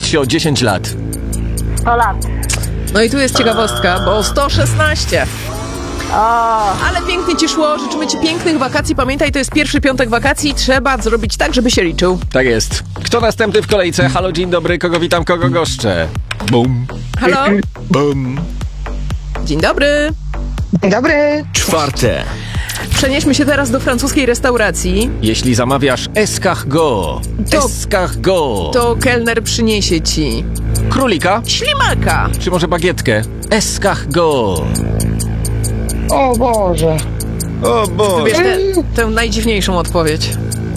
młodsi o 10 lat? 100 lat. No i tu jest ciekawostka, bo 116. O, Ale pięknie ci szło, życzymy ci pięknych wakacji. Pamiętaj, to jest pierwszy piątek wakacji. Trzeba zrobić tak, żeby się liczył. Tak jest. Kto następny w kolejce? Halo, dzień dobry, kogo witam, kogo goszczę? Bum, Halo? bum. Dzień dobry. Dzień dobry. Czwarte. Przenieśmy się teraz do francuskiej restauracji. Jeśli zamawiasz escargot, To kelner przyniesie ci królika, ślimaka. czy może bagietkę? Escargot. O Boże. O Boże. Wybierz tę najdziwniejszą odpowiedź.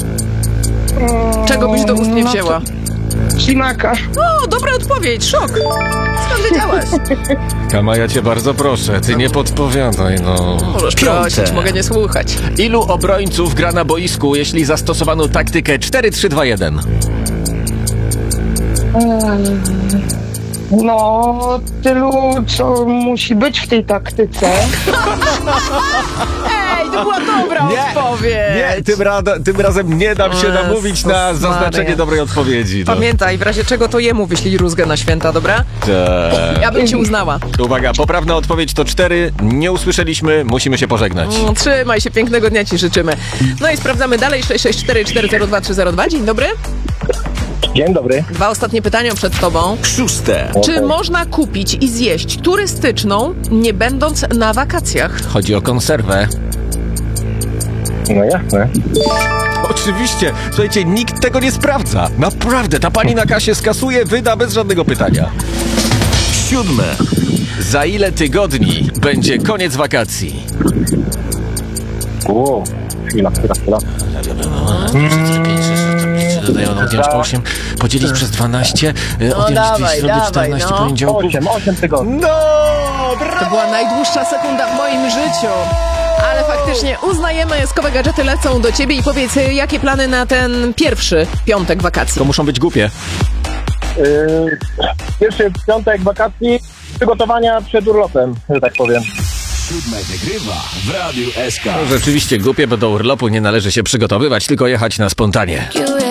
Czego byś do ust nie wzięła? Ślimaka. O, dobra odpowiedź, szok. Skąd wiedziałaś? Kama, ja cię bardzo proszę, ty nie podpowiadaj, no. Możesz prosić, mogę nie słuchać. Ilu obrońców gra na boisku, jeśli zastosowano taktykę 4-3-2-1? No, tylu, co musi być w tej taktyce. Ej, to była dobra odpowiedź. Nie, tym razem nie dam się namówić na Jezus zaznaczenie Maria. dobrej odpowiedzi. No. Pamiętaj, w razie czego to jemu wyślij rózgę na święta, dobra? Tak. Ja bym ci uznała. Uwaga, poprawna odpowiedź to 4. Nie usłyszeliśmy, musimy się pożegnać. Trzymaj się, pięknego dnia ci życzymy. No i sprawdzamy dalej, 664402302. Dzień dobry. Dzień dobry. 2 ostatnie pytania przed tobą. Szóste. Czy można kupić i zjeść turystyczną, nie będąc na wakacjach? Chodzi o konserwę. No jasne. Oczywiście, słuchajcie, nikt tego nie sprawdza. Naprawdę, ta pani na kasie skasuje, wyda bez żadnego pytania. Siódme. Za ile tygodni będzie koniec wakacji? O, chwila. Odjąć 8, podzielić przez 12, odjąć dawaj, 14 no. poniedziałków. 8 tygodni. No, brawo! To była najdłuższa sekunda w moim życiu. Ale faktycznie uznajemy, skowe gadżety lecą do ciebie i powiedz, jakie plany na ten pierwszy piątek wakacji? To muszą być głupie. Pierwszy piątek wakacji, przygotowania przed urlopem, że tak powiem. Siódme wygrywa w Radiu SK. Rzeczywiście głupie, bo do urlopu nie należy się przygotowywać, tylko jechać na spontanie.